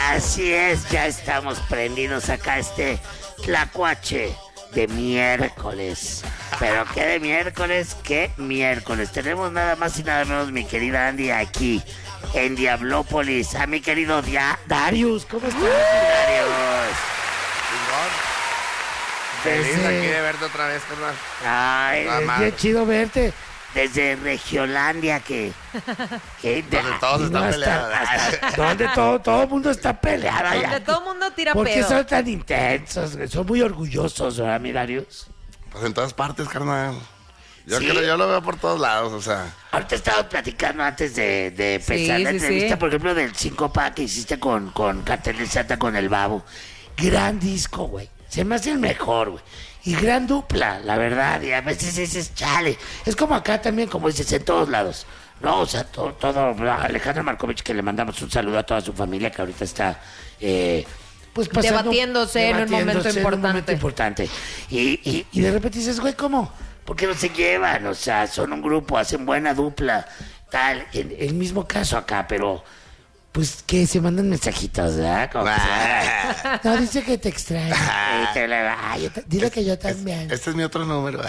Así es, ya estamos prendidos acá tlacuache de miércoles. Pero ¿qué de miércoles? ¿Qué miércoles? Tenemos nada más y nada menos, mi querida Andy, aquí en Diablópolis. A mi querido Darius, ¿cómo estás, Darius? Feliz aquí de verte otra vez, carnal. Ay, Es bien chido verte. desde Regiolandia que Donde todos están peleados. donde todo el mundo está peleado allá. Donde todo el mundo tira ¿Por qué pedo. son tan intensos? Son muy orgullosos, ¿verdad, mi Darius? Pues en todas partes, carnal. ¿Sí? Yo lo veo por todos lados, o sea. Ahorita estábamos platicando antes de empezar la Sí, entrevista, sí. por ejemplo, del 5-pack que hiciste con Cartel de Santa, con el Babo. Gran disco, güey. Se me hace el mejor, güey. Y gran dupla, la verdad. Y a veces dices, chale. Es como acá también, como dices, en todos lados. No, o sea, todo. Alejandro Markovich, que le mandamos un saludo a toda su familia, que ahorita está... pues pasando, Debatiéndose en un momento importante. Y de repente dices, güey, ¿cómo? ¿Por qué no se llevan? O sea, son un grupo, hacen buena dupla, tal. En el mismo caso acá, pero pues que se mandan mensajitos, ¿verdad? Como que no, dice que te extraña. Dile que yo también. Este es mi otro número.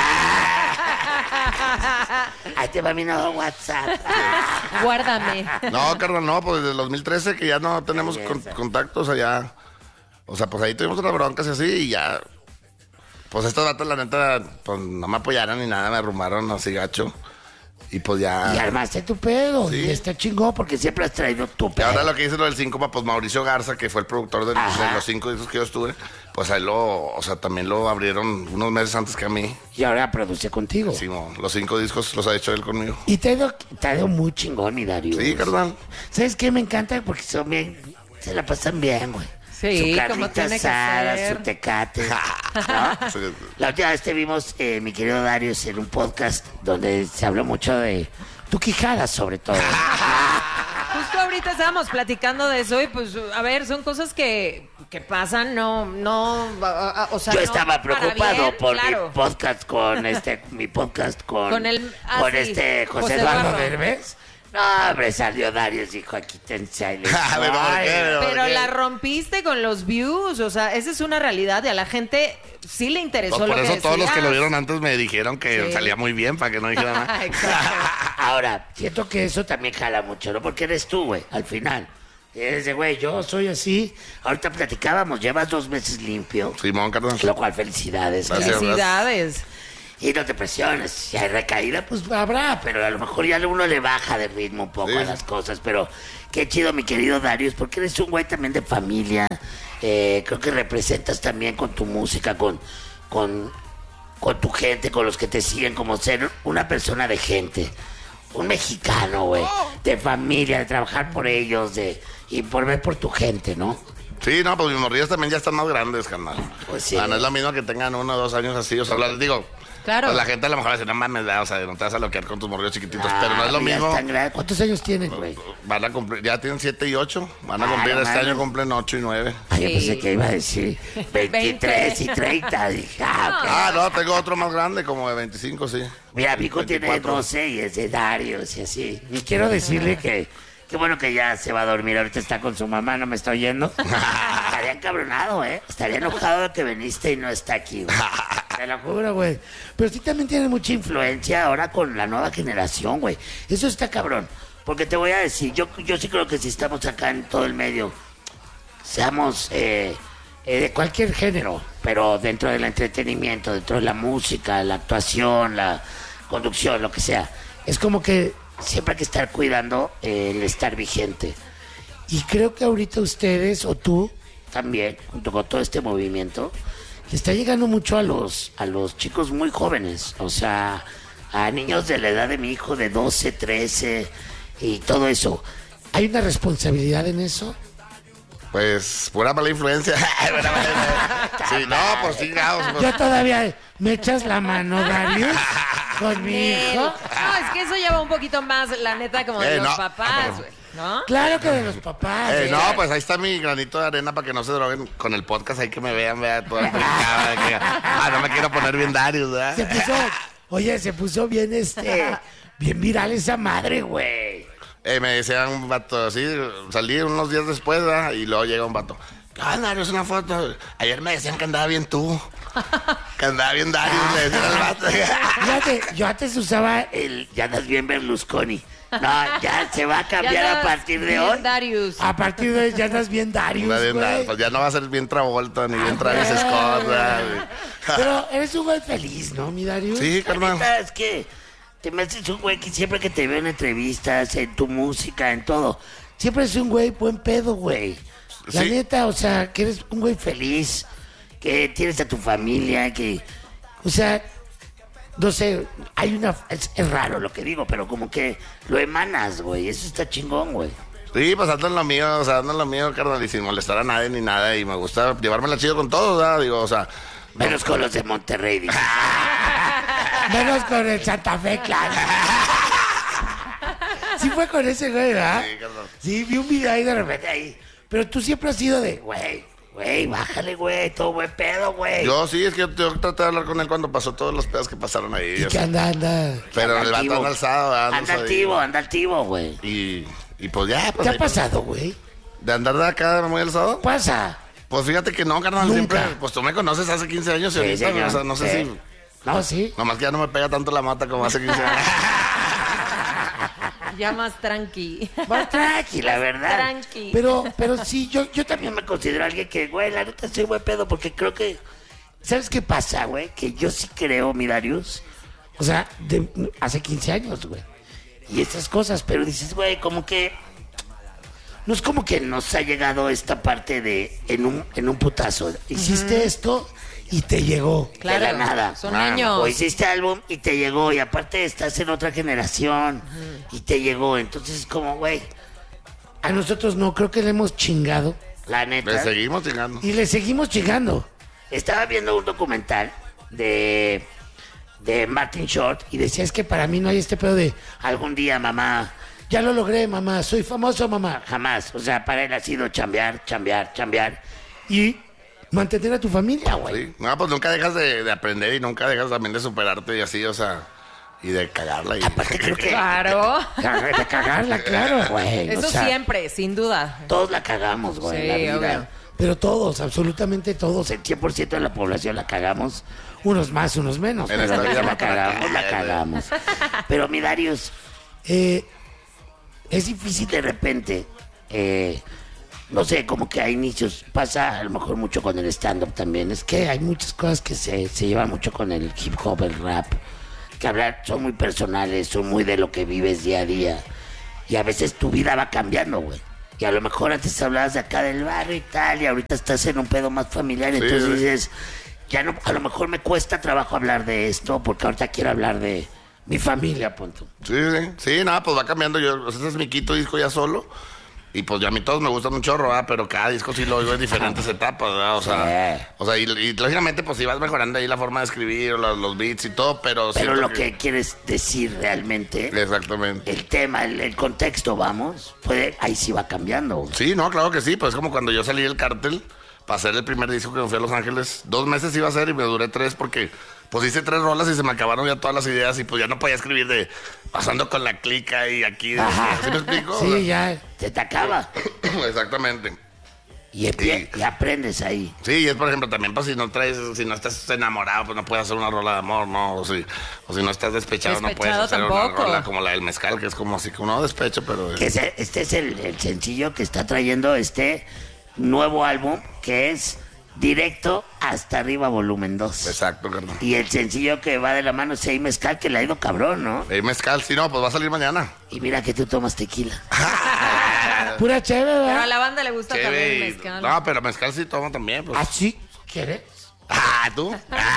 Ahí te va mi nuevo WhatsApp. Guárdame. No, carnal, no, pues desde el 2013 que ya no tenemos contactos allá. O sea, pues ahí tuvimos unas broncas y así y ya. Pues estos datos, la neta, pues no me apoyaron ni nada, me arrumaron así gacho. Y pues ya. Y armaste tu pedo. Sí. Y está chingón porque siempre has traído tu Y pedo. ahora lo que hice lo del 5, pues Mauricio Garza, que fue el productor de los 5 discos que yo estuve, pues ahí también lo abrieron unos meses antes que a mí. Y ahora produce contigo. Sí, los 5 discos los ha hecho él conmigo. Y te ha ido muy chingón, mi Darius. Sí, carnal. ¿Sabes qué? Me encanta porque son bien... Se la pasan bien, güey. Sí, su como carnita tiene que asada, ser. su tecate. ¿No? Sí. La última vez te vimos, mi querido Darius, en un podcast donde se habló mucho de tu quijada, sobre todo. Justo ahorita estábamos platicando de eso y pues, a ver, son cosas que pasan, o sea, Yo no estaba para preocupado bien, por claro. mi podcast con Con el- José José Eduardo Eduardo. Derbez. No, hombre, salió Darius, dijo, aquí te ensayo. Pero ¿por qué? Pero la rompiste con los views, o sea, esa es una realidad y a la gente sí le interesó Pues lo por que eso todos los que lo decías. vieron antes me dijeron que Sí. salía muy bien para que no dijeran nada. Exacto. Ahora, siento que eso también jala mucho, ¿no? Porque eres tú, güey, al final. Eres de, güey, yo soy así. Ahorita platicábamos, llevas 2 meses limpio. Simón, carnal. Lo cual, felicidades. Gracias. güey. Felicidades. Y no te presiones. Si hay recaída, pues habrá. Pero a lo mejor ya uno le baja de ritmo un poco Sí. a las cosas. Pero qué chido, mi querido Darius, porque eres un güey también de familia. Creo que representas también con tu música, con tu gente, con los que te siguen, como ser una persona de gente. Un mexicano, güey. De familia, de trabajar por ellos, y por ver por tu gente, ¿no? Sí, no, pues mis morrillas también ya están más grandes, carnal. Pues sí. No es lo mismo que tengan 1 o 2 años así. O sea, digo, Claro. pues la gente a lo mejor va a decir, no mames, o sea, no te vas a loquear con tus morrillos chiquititos. pero no es lo ya mismo. están grandes. ¿Cuántos años tienen, güey? Van a cumplir, ya tienen 7 y 8. Van a Ah, cumplir no este mames. año, cumplen 8 y 9. Ay, yo Sí. pensé que iba a decir 23 y 30. Dije, ok. Ah, no, tengo otro más grande, como de 25, sí. Mira, Vico tiene 24. 12 y es de Darius y así. Y quiero decirle que qué bueno que ya se va a dormir. Ahorita está con su mamá, no me está oyendo. Estaría encabronado, ¿eh? Estaría enojado de que viniste y no está aquí, güey. Te lo juro, güey. Pero sí también tiene mucha influencia ahora con la nueva generación, güey. Eso está cabrón. Porque te voy a decir, yo sí creo que si estamos acá en todo el medio, seamos de cualquier género, pero dentro del entretenimiento, dentro de la música, la actuación, la conducción, lo que sea, es como que siempre hay que estar cuidando el estar vigente. Y creo que ahorita ustedes, o tú también, junto con todo este movimiento, le está llegando mucho a los chicos muy jóvenes, o sea, a niños de la edad de mi hijo de 12, 13 y todo eso. ¿Hay una responsabilidad en eso? Pues, pura mala influencia. Sí, no, pues sí, pues, Yo todavía me echas la mano, Darius, con mi Nel. hijo. No, es que eso lleva un poquito más, la neta, como de los no. papás, güey, ¿no? Claro que de los papás. no, pues ahí está mi granito de arena para que no se droguen con el podcast. Ahí que me vean, toda brincada. No me quiero poner bien Darius, ¿verdad? Se puso bien bien viral esa madre, güey. Me decían un vato así, salí unos días después, ¿verdad? Y luego llega un vato. Ah, Darius, una foto. Ayer me decían que andaba bien tú. Que andaba bien Darius, me decían al vato. Fíjate, yo antes usaba el ya andas bien Berlusconi. No, ya se va a cambiar a partir de hoy. Darius. A partir de hoy ya andas bien Darius, güey. Pues ya no va a ser bien Travolta ni bien Travis Scott, ¿verdad? Pero eres un güey feliz, ¿no, mi Darius? Sí, La carnal. neta es que te me haces un güey que siempre que te veo en entrevistas, en tu música, en todo, siempre es un güey buen pedo, güey. La Sí. neta, o sea, que eres un güey feliz, que tienes a tu familia, que, o sea, no sé, hay una, es raro lo que digo, pero como que lo emanas, güey, eso está chingón, güey. Sí, pues ando en lo mío, o sea, ando en lo mío, carnal, y sin molestar a nadie ni nada, y me gusta llevármela chido con todos, ¿verdad? Digo, o sea... Menos con los de Monterrey, dice. Menos con el Santa Fe, claro. Sí fue con ese güey, ¿verdad? Sí, carnal. Sí, vi un video ahí de repente ahí. Pero tú siempre has sido de, güey, bájale, güey, todo buen pedo, güey. Yo sí, es que yo traté de hablar con él cuando pasó todos los pedos que pasaron ahí. ¿Y qué anda? Pero Anda el vato activo. anda alzado, ¿verdad? Anda activo, güey. Y pues ya, pues... ¿Qué ha ahí, pasado, güey? ¿De andar de acá muy alzado? Pasa. Pues fíjate que no, carnal, Nunca. siempre... Pues tú me conoces hace 15 años y Sí, ahorita, señor. o sea, no sé Sí. si... No, sí. Nomás que ya no me pega tanto la mata como hace 15 años. Ya más tranqui. Más tranqui, la verdad. Tranqui. Pero sí, yo también me considero alguien que, güey, la neta soy buen pedo porque creo que... ¿Sabes qué pasa, güey? Que yo sí creo, mi Darius. O sea, hace 15 años, güey. Y esas cosas, pero dices, güey, como que... No es como que nos ha llegado esta parte de en un putazo. Hiciste esto y te llegó Claro, de la nada. son años. O hiciste álbum y te llegó. Y aparte estás en otra generación y te llegó. Entonces es como, güey, a nosotros no, creo que le hemos chingado, la neta. Le seguimos chingando. Y le seguimos chingando. Estaba viendo un documental de Martin Short y decía, es que para mí no hay este pedo de algún día, mamá, ya lo logré, mamá, soy famoso, mamá. Jamás. O sea, para él ha sido chambear y mantener a tu familia, güey. Sí. No, pues nunca dejas de aprender y nunca dejas también de superarte y así, o sea, y de cagarla. Y... Aparte creo que... Claro. De cagarla, claro, güey. Eso O sea, siempre, sin duda. todos la cagamos, güey, en la Sí, vida. obvio. Pero todos, absolutamente todos, el 100% de la población la cagamos. Unos más, unos menos. En Pero esta vida la no cagamos, la cagamos. Pero mi Darius, es difícil de repente, no sé, como que a inicios pasa a lo mejor mucho con el stand-up también. Es que hay muchas cosas que se llevan mucho con el hip hop, el rap, que hablar son muy personales, son muy de lo que vives día a día. Y a veces tu vida va cambiando, güey. Y a lo mejor antes hablabas de acá del barrio y tal, y ahorita estás en un pedo más familiar. Sí, Entonces sí. dices, ya no, a lo mejor me cuesta trabajo hablar de esto, porque ahorita quiero hablar de mi familia, punto. Sí, nada, pues va cambiando. Yo, o sea, este es mi quinto disco ya solo. Y pues ya a mí todos me gustan un chorro, ¿verdad? Pero cada disco sí lo oigo en diferentes etapas, ¿verdad? O sea, y lógicamente pues sí vas mejorando ahí la forma de escribir, los beats y todo, pero... Pero siento lo que quieres decir realmente, Exactamente. el tema, el contexto, vamos, ahí sí va cambiando, güey. Sí, no, claro que sí, pues es como cuando yo salí del cártel para hacer el primer disco que me fui a Los Ángeles. 2 meses iba a hacer y me duré 3 porque pues hice 3 rolas y se me acabaron ya todas las ideas y pues ya no podía escribir de pasando con la clica y aquí. ¿Sí me explico? O Sí, sea, ya, se te acaba. Exactamente. Y aprendes ahí. Sí, y es por ejemplo también pues si no estás enamorado, pues no puedes hacer una rola de amor, ¿no? O si no estás despechado, no puedes Despechado hacer tampoco. una rola como la del mezcal, que es como así como no despecho, pero... Que este es el sencillo que está trayendo este nuevo álbum, que es Directo hasta Arriba Volumen 2. Exacto, carnal. Y el sencillo que va de la mano es Hey Mezcal, que le ha ido cabrón, ¿no? Mezcal, sí, no, pues va a salir mañana. Y mira que tú tomas tequila. Pura chévere, Pero a ¿verdad? la banda le gusta también el Chévere. mezcal. No, pero mezcal sí tomo también, pues. ¿Ah, sí? ¿Quieres? ¿Tú?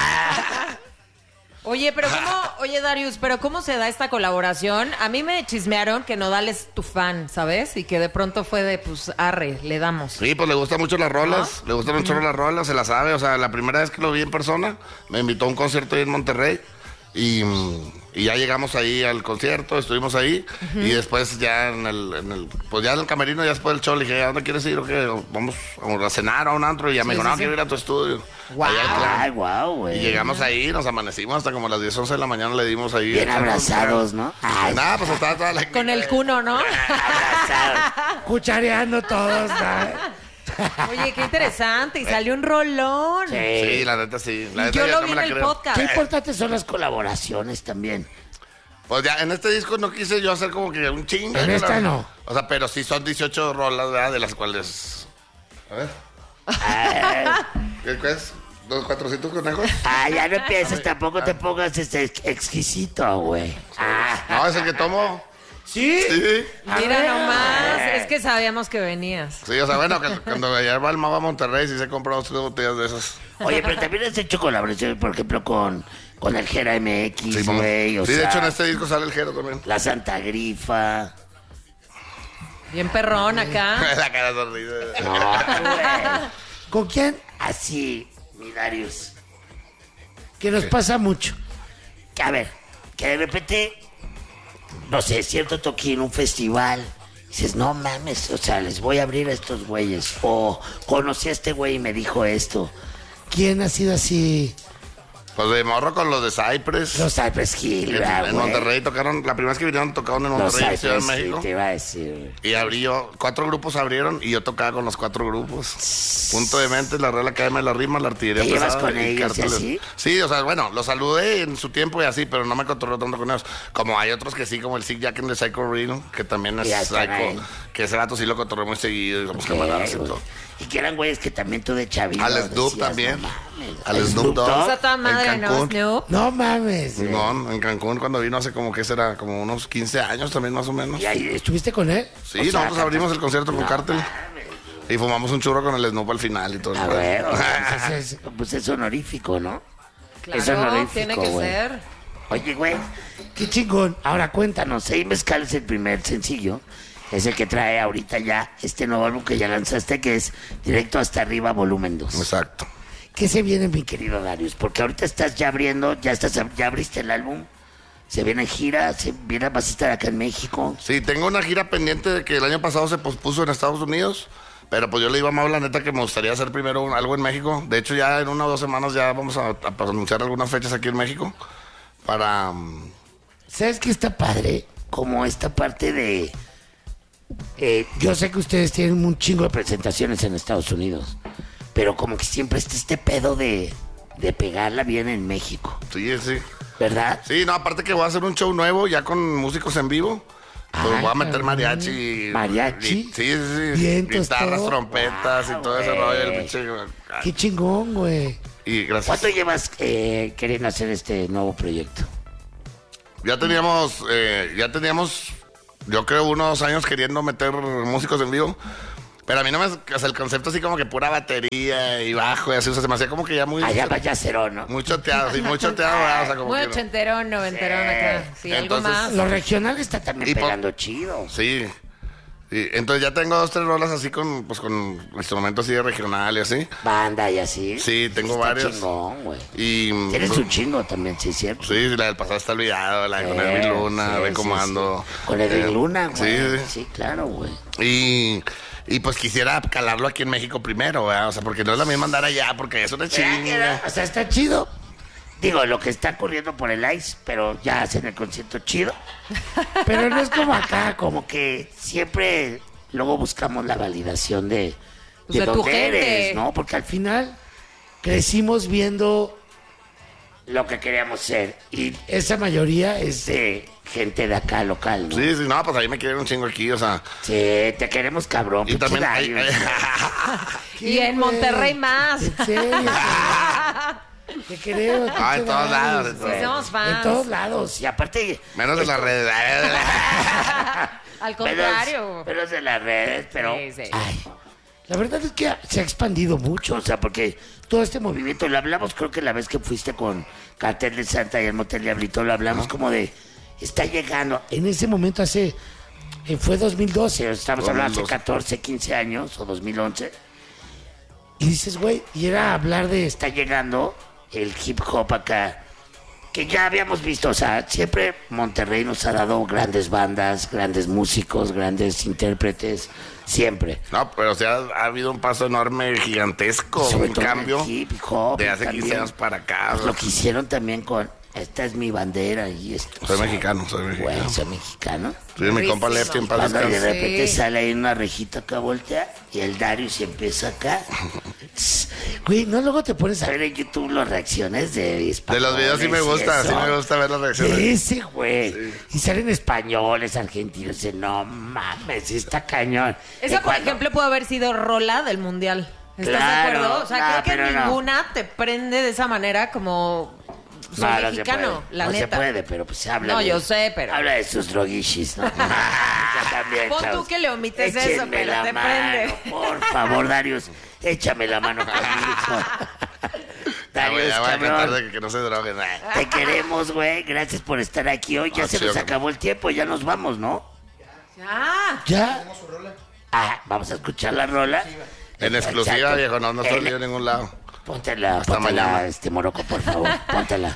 Oye, oye, Darius, pero ¿cómo se da esta colaboración? A mí me chismearon que Nodal es tu fan, ¿sabes? Y que de pronto fue de, pues, arre, le damos. Sí, pues le gustan mucho las rolas, le gustan mucho las rolas, se las sabe. O sea, la primera vez que lo vi en persona, me invitó a un concierto ahí en Monterrey. Y ya llegamos ahí al concierto, estuvimos ahí. Y después ya pues ya en el camerino, ya después del show, le dije, ¿a dónde quieres ir? ¿O qué? Vamos a cenar a un antro. Y ya me dijo, no, quiero ir a tu estudio. Wow. Ay, guau, güey. Y llegamos ahí, nos amanecimos hasta como las 10, 11 de la mañana, le dimos ahí. Bien abrazados, ¿no? Ay, Nada, pues estaba toda la... Con el cuno, ¿no? abrazados. Cuchareando todos, ¿no? Oye, qué interesante. Y salió un rolón. Sí, la neta sí. La neta Yo ya lo no vi me en la el creo. podcast. Qué importantes son las colaboraciones también. Pues ya, en este disco no quise yo hacer como que un chingo. En esta no. O sea, pero sí son 18 rolas, ¿verdad? De las cuales... A ver. ¿Qué es? ¿Dos 400 conejos? Ya no empieces, tampoco te pongas exquisito, güey. No, es el que tomo. ¿Sí? Sí. Mira nomás. Es que sabíamos que venías. Sí, o sea, bueno, que cuando ya va el Mava a Monterrey, sí se compra 2 botellas de esas. Oye, pero también has hecho colaboraciones, por ejemplo, con el Jera MX, Sí, güey. O sí, de sea, hecho en este disco sale el Jero también. La Santa Grifa. Bien perrón acá. La cara sonrida. No, güey. ¿Con quién? Así, mi Darius. Que nos pasa mucho. Que, a ver, que de repente, no sé, cierto toquín, un festival. Dices, no mames, o sea, les voy a abrir a estos güeyes. O conocí a este güey y me dijo esto. ¿Quién ha sido así? Pues de morro con los de Cypress. Los Cypress Hill, ¿verdad, En güey? Monterrey tocaron, la primera vez que vinieron tocaron en Los Monterrey, Ciudad de Cypress Hill, México. te iba a decir, güey. Y abrí yo, 4 grupos abrieron y yo tocaba con los 4 grupos. Punto de Mente, la Real Academia de la Rima, la Artillería ¿Te llevas Pesada con y ellos y Cárteles. así? Sí, o sea, bueno, los saludé en su tiempo y así, pero no me cotorreo tanto con ellos. Como hay otros que sí, como el Sick Jacken de Psycho Reno, que también es Ya están ahí. Psycho, que ese vato sí lo cotorreo muy seguido y somos camaradas y güey. todo. Y que eran güeyes que también tú de chavito Al Snoop decías, también. no mames. Al Snoop Dogg. Esa toda madre, En ¿no, Cancún. Snoop? No mames. güey. No, en Cancún cuando vino hace como que será, como unos 15 años también más o menos. ¿Y ahí estuviste con él? Sí, O sea, nosotros abrimos el concierto con no Cártel mames. y fumamos un churro con el Snoop al final y todo. A ver, pues es honorífico, ¿no? Es Claro, honorífico, tiene que güey. ser. Oye, güey, qué chingón. Ahora cuéntanos, Seis Mezcal es el primer sencillo. Es el que trae ahorita ya este nuevo álbum que ya lanzaste, que es Directo Hasta Arriba, volumen 2. Exacto. ¿Qué se viene, mi querido Darius? Porque ahorita estás ya abriendo, ya abriste el álbum. Se viene gira, vas a estar acá en México. Sí, tengo una gira pendiente de que el año pasado se pospuso en Estados Unidos, pero pues yo le iba a Mau, la neta, que me gustaría hacer primero algo en México. De hecho, ya en 1 o 2 semanas ya vamos a anunciar algunas fechas aquí en México para... ¿Sabes qué está padre? Como esta parte de... yo sé que ustedes tienen un chingo de presentaciones en Estados Unidos, pero como que siempre está este pedo de pegarla bien en México, Sí, sí. ¿verdad? Sí, no, aparte que voy a hacer un show nuevo ya con músicos en vivo. Pues Ay, voy a meter cabrón. mariachi. ¿Mariachi? Sí, sí, sí. Vientos, Guitarras, todo. trompetas y todo ese güey. rollo. El pinche... Qué chingón, güey. Y gracias. ¿Cuánto llevas queriendo hacer este nuevo proyecto? Ya teníamos, yo creo, 1 o 2 años queriendo meter músicos en vivo. Pero a mí no me... O sea, el concepto así como que pura batería y bajo y así. O sea, se me hacía como que ya muy... Allá vaya cero, ¿no? Muy choteado, sí, muy choteado. ¿verdad? O sea, como Muy que... ochenterón, noventerón acá. Sí, algo Entonces- más. Lo regional está también Y pegando chido. Sí. Sí, entonces ya tengo 2, 3 rolas así con instrumentos así de regional y así. Banda y así. Sí, tengo Está varios. chingón, güey. Y... Tienes un chingo también, sí, cierto. Sí, la del pasado está olvidada, la de con Edwin Luna, sí, ve cómo sí, ando. sí. Con Edwin Luna, güey. Sí, sí. Sí, claro, güey. Y pues quisiera calarlo aquí en México primero, ¿verdad? O sea, porque no es la misma andar allá, porque es una chinga. O sea, está chido. Digo, lo que está corriendo por el ice, pero ya hacen el concierto chido. Pero no es como acá, como que siempre luego buscamos la validación de Pues de tu dónde eres, gente. ¿no? Porque al final crecimos viendo lo que queríamos ser. Y esa mayoría es de gente de acá local, ¿no? Sí, sí, no, pues ahí me quieren un chingo aquí, o sea. Sí, te queremos cabrón. Y pinche también Darius. Y en Monterrey más. En serio. Te queremos. Ah, en pinche todos Darius, lados, en güey. Sí, somos fans. En todos lados. Y aparte. Menos de las redes. Al contrario. Menos de las redes, pero. Sí, sí. Ay, la verdad es que se ha expandido mucho. O sea, porque todo este movimiento, lo hablamos, creo que la vez que fuiste con Cartel de Santa y el Motel Diablito, lo hablamos como de. Está llegando. En ese momento fue 2012, estamos hablando hace 2012. 14, 15 años, o 2011. Y dices, güey, y era hablar de está llegando el hip hop acá que ya habíamos visto, o sea, siempre Monterrey nos ha dado grandes bandas, grandes músicos, grandes intérpretes, siempre. No, pero o sea, ha habido un paso enorme, gigantesco, Sobre un todo en el cambio hip hop, de hace 15 también. años para acá. Pues lo que hicieron también con esta es mi bandera y esto. Soy mexicano. Güey, soy mexicano. Sí, mi compa Lefty en paz Cuando de descanse. repente Sí. sale ahí una rejita acá voltea y el Darius empieza acá. Güey, ¿no luego te pones a ver en YouTube las reacciones de españoles? De los videos sí me gusta, y sí eso? me gusta ver las reacciones. De ese, güey. Y salen españoles, argentinos. Dice, no mames, está cañón. Esa, Y por cuando- ejemplo, puede haber sido rola del mundial. ¿Estás Claro, de acuerdo? O sea, no, creo que pero no. ninguna te prende de esa manera como soy No, no se mexicano, puede. la no neta. se puede, pero pues habla. No, de- yo sé, pero- Habla de sus droguishis, ¿no? Ya también, Pon tú chavos. que le omites eso, Échenme pero la te mano, prende. por favor, Darius. Échame la mano conmigo. Ya, güey, Darius, ya voy a cantar cabrón. de que no se droguen. Te queremos, güey. Gracias por estar aquí hoy. Ya Ah, se chido, nos acabó el tiempo. Ya nos vamos, ¿no? Ya. ¿Ya? Ah, vamos a escuchar la rola. En exclusiva, Exacto. viejo, no estoy en ningún lado. Póntela, Hasta póntela, mañana. Moroco, por favor. Póntela.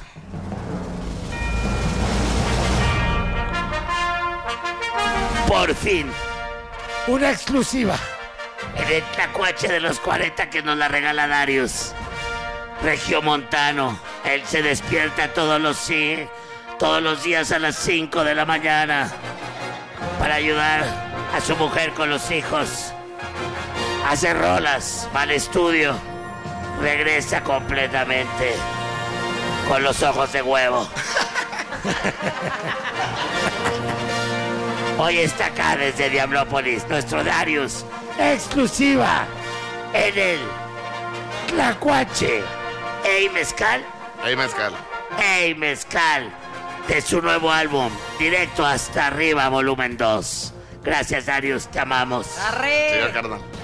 Por fin, una exclusiva en el Tlacuache de los 40 que nos la regala Darius. Regiomontano, él se despierta todos los días a las 5 de la mañana para ayudar a su mujer con los hijos. Hace rolas, va al estudio, regresa completamente con los ojos de huevo. Hoy está acá desde Diablópolis, nuestro Darius, exclusiva en el Tlacuache. ¡Ey, Mezcal! Ahí mezcal. ¡Ey, Mezcal! De su nuevo álbum, Directo hasta Arriba, volumen 2. Gracias, Darius, te amamos. Arre. Siga, carnal.